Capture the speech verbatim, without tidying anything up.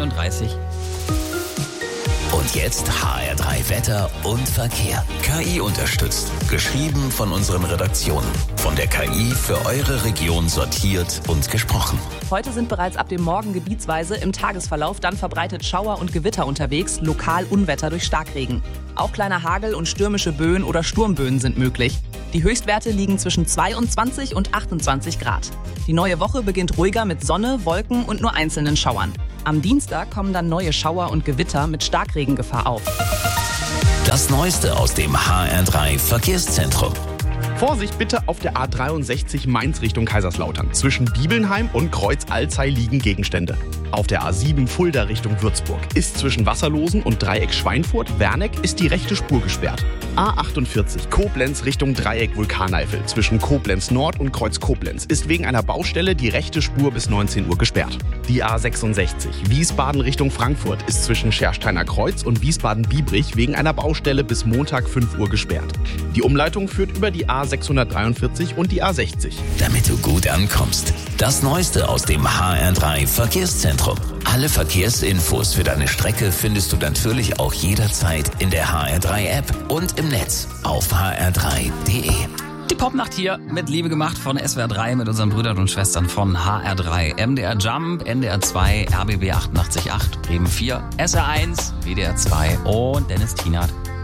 einunddreißig. Und jetzt H R drei Wetter und Verkehr. K I unterstützt. Geschrieben von unseren Redaktionen. Von der K I für eure Region sortiert und gesprochen. Heute sind bereits ab dem Morgen gebietsweise im Tagesverlauf dann verbreitet Schauer und Gewitter unterwegs, lokal Unwetter durch Starkregen. Auch kleiner Hagel und stürmische Böen oder Sturmböen sind möglich. Die Höchstwerte liegen zwischen zweiundzwanzig und achtundzwanzig Grad. Die neue Woche beginnt ruhiger mit Sonne, Wolken und nur einzelnen Schauern. Am Dienstag kommen dann neue Schauer und Gewitter mit Starkregengefahr auf. Das Neueste aus dem H R drei Verkehrszentrum. Vorsicht bitte auf der A dreiundsechzig Mainz Richtung Kaiserslautern. Zwischen Bibelnheim und Kreuz-Alzey liegen Gegenstände. Auf der A sieben Fulda Richtung Würzburg ist zwischen Wasserlosen und Dreieck Schweinfurt-Werneck ist die rechte Spur gesperrt. A achtundvierzig Koblenz Richtung Dreieck Vulkaneifel zwischen Koblenz Nord und Kreuz Koblenz ist wegen einer Baustelle die rechte Spur bis neunzehn Uhr gesperrt. Die A sechsundsechzig Wiesbaden Richtung Frankfurt ist zwischen Schersteiner Kreuz und Wiesbaden-Biebrich wegen einer Baustelle bis Montag fünf Uhr gesperrt. Die Umleitung führt über die A sechshundertdreiundvierzig und die A sechzig. Damit du gut ankommst. Das Neueste aus dem H R drei Verkehrszentrum. Alle Verkehrsinfos für deine Strecke findest du natürlich auch jederzeit in der H R drei App und im Netz auf h r drei punkt d e. Die Popnacht hier mit Liebe gemacht von S W R drei mit unseren Brüdern und Schwestern von H R drei. M D R Jump, N D R zwei, R B B achtundachtzig Komma acht, Bremen vier, S R eins, W D R zwei und Dennis Tienert.